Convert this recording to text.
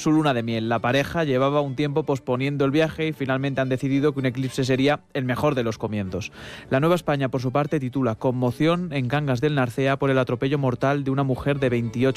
su luna de miel. La pareja llevaba un tiempo posponiendo el viaje y finalmente han decidido que un eclipse sería el mejor de los comienzos. La Nueva España, por su parte, titula: Conmoción en Cangas del Narcea por el atropello mortal de una mujer de 28